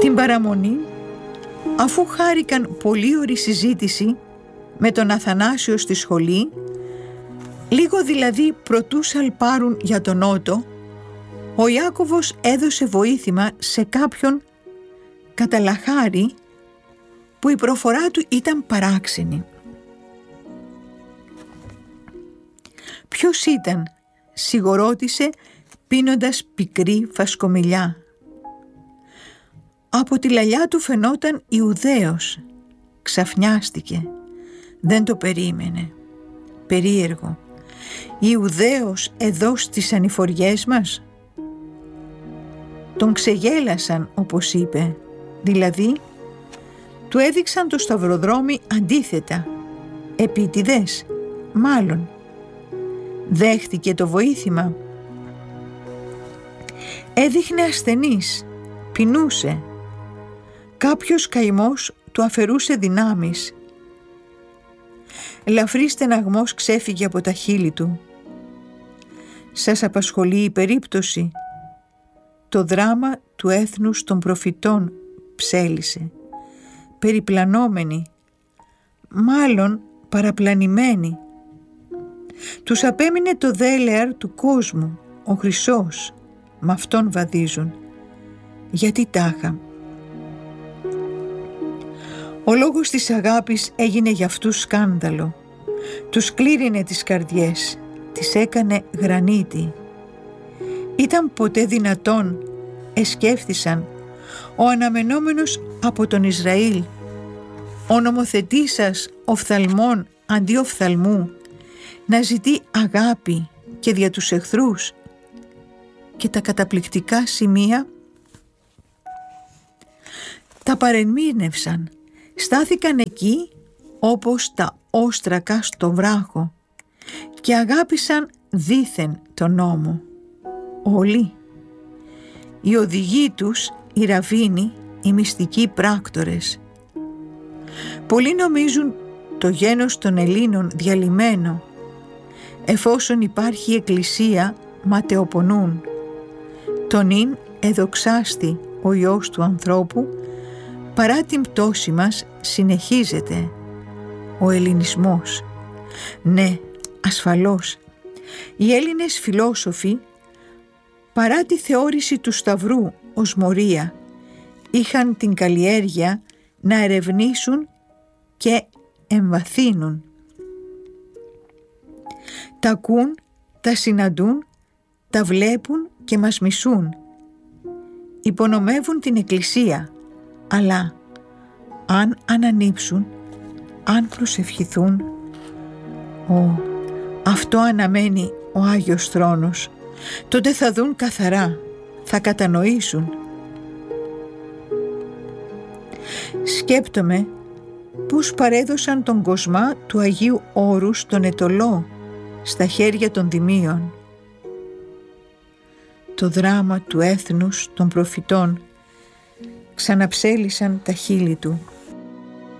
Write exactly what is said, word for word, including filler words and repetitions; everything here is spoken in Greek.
Την παραμονή, αφού χάρηκαν πολύ ώρη συζήτηση με τον Αθανάσιο στη σχολή, λίγο δηλαδή προτού σαλπάρουν για τον Νότο, ο Ιάκωβος έδωσε βοήθημα σε κάποιον καταλαχάρη που η προφορά του ήταν παράξενη. Ποιος ήταν, σιγορώτησε πίνοντας πικρή φασκομηλιά. Από τη λαλιά του φαινόταν Ιουδαίος. Ξαφνιάστηκε. Δεν το περίμενε. Περίεργο. Ιουδαίος εδώ στις ανηφοριές μας? Τον ξεγέλασαν, όπως είπε. Δηλαδή, του έδειξαν το σταυροδρόμι αντίθετα. Επίτηδες, μάλλον. Δέχτηκε το βοήθημα. Έδειχνε ασθενής. Πεινούσε. Κάποιος καημός του αφαιρούσε δυνάμεις. Ελαφρύς στεναγμός ξέφυγε από τα χείλη του. Σας απασχολεί η περίπτωση? Το δράμα του έθνους των προφητών, ψέλισε. Περιπλανόμενοι, μάλλον παραπλανημένοι. Τους απέμεινε το δέλεαρ του κόσμου, ο χρυσός, μ' αυτόν βαδίζουν. Γιατί τάχα? Ο λόγος της αγάπης έγινε για αυτούς σκάνδαλο. Τους κλήρινε τις καρδιές, τις έκανε γρανίτη. Ήταν ποτέ δυνατόν, εσκέφθησαν, ο αναμενόμενος από τον Ισραήλ, ο νομοθετής σας οφθαλμών αντί οφθαλμού, να ζητεί αγάπη και δια τους εχθρούς? Και τα καταπληκτικά σημεία τα παρεμήνευσαν, στάθηκαν εκεί όπως τα όστρακα στο βράχο και αγάπησαν δήθεν τον νόμο. Όλοι. Οι οδηγοί τους, οι ραβίνοι, οι μυστικοί πράκτορες. Πολλοί νομίζουν το γένος των Ελλήνων διαλυμένο. Εφόσον υπάρχει εκκλησία, ματαιοπονούν. Τον ειν εδοξάστη ο Υιός του ανθρώπου, παρά την πτώση μας συνεχίζεται ο ελληνισμός. Ναι, ασφαλώς. Οι Έλληνες φιλόσοφοι, παρά τη θεώρηση του Σταυρού ως μορία, είχαν την καλλιέργεια να ερευνήσουν και εμβαθύνουν. Τα ακούν, τα συναντούν, τα βλέπουν και μας μισούν. Υπονομεύουν την Εκκλησία, αλλά αν ανανύψουν, αν προσευχηθούν, ο, αυτό αναμένει ο Άγιος Θρόνος, τότε θα δουν καθαρά, θα κατανοήσουν. Σκέπτομαι πώς παρέδωσαν τον κοσμά του Αγίου Όρου στον Ετωλό στα χέρια των Δημίων. Το δράμα του έθνους των προφητών ξαναψέλισαν τα χείλη του.